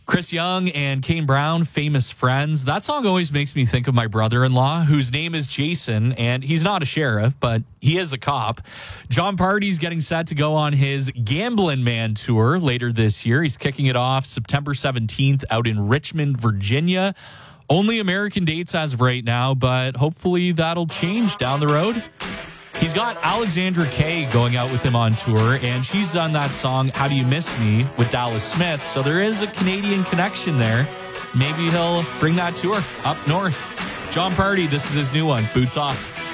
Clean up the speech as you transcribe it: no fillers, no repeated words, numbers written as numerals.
Chris Young and Kane Brown, Famous Friends. That song always makes me think of my brother-in-law, whose name is Jason, and he's not a sheriff, but he is a cop. Jon Pardi's getting set to go on his Gamblin' Man tour later this year. He's kicking it off September 17th out in Richmond, Virginia. Only American dates as of right now, but hopefully that'll change down the road. He's got Alexandra Kay going out with him on tour, and she's done that song, How Do You Miss Me, with Dallas Smith. So there is a Canadian connection there. Maybe he'll bring that tour up north. Jon Pardi, this is his new one, Boots Off.